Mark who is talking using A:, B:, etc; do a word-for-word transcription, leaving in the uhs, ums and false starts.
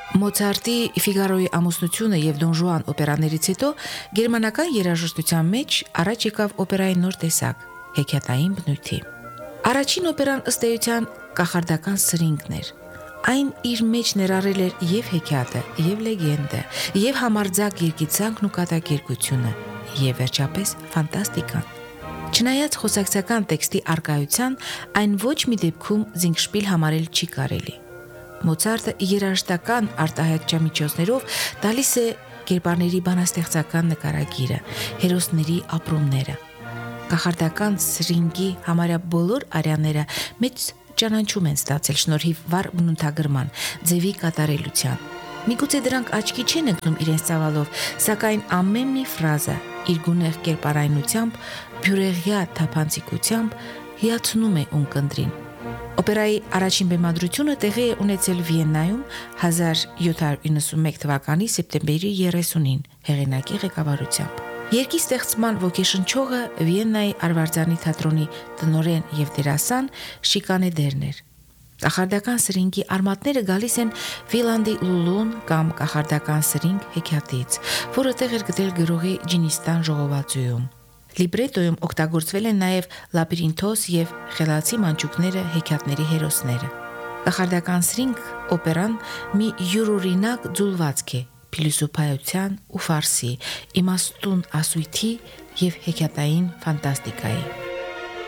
A: Մոցարտի Ֆիգարոյի ամուսնությունը եւ Դոն Ժուան օպերաներից հետո գերմանական երաժշտության մեջ առաջ եկավ օպերայի նոր տեսակ՝ հեքիաթային բնույթի։ Առաջին օպերան ըստ էության կախարդական սրինգն էր։ Այն իր մեջ ներառել էր եւ հեքիաթը, եւ լեգենդը, եւ համարձակ երգիծանքն ու կատակերգությունը, եւ վերջապես ֆանտաստիկան։ Չնայած խոսակցական տեքստի արկայության, այն ոչ մի դեպքում զինգշպիլ համարել չի կարելի։ Մոցարտը երաժշտական արտահայտչամիջոցներով տալիս է կերպարների բանաստեղծական նկարագիրը, հերոսների ապրումները։ Կախարդական սրինգի համարյա բոլոր արյաները մեծ ճանաչում են ստացել շնորհիվ վառ բնութագրման, ձևի կատարելության։ Միգուցե դրանք աչքի չեն ընկնում իրենց ծավալով, սակայն ամեն մի ֆրազա իր գունեղ կերպարայնությամբ, բյուրեղյա թափանցիկությամբ հիացնում է ունկնդրին։ Օպերայի առաջին բեմադրությունը տեղի է ունեցել Վիեննայում հազար յոթ հարյուր իննսունմեկ թվականի սեպտեմբերի երեսունին հեղինակի ղեկավարությամբ։ Երգի ստեղծման ոգեշնչողը Վիեննայի Արվարձանի թատրոնի տնօրեն եւ դերասան Շիկանեդերն էր։ Կախարդական սրինգի արմատները գալիս են Վիլանդի Լուլուն կամ կախարդական սրինգ հեքիաթից, որը տեղ էր գտել գրողի Ջինիստան ժողովածուում։ Լիբրետոյում օգտագործվել են նաև Լաբիրինթոս եւ Խելացի մանչուկները հեքիաթների հերոսները։ Կախարդական սրինգ օպերան մի յուրօրինակ ձուլվածք է փիլիսոփայության ու ֆարսի, իմաստուն ասույթի եւ հեքիաթային ֆանտաստիկայի։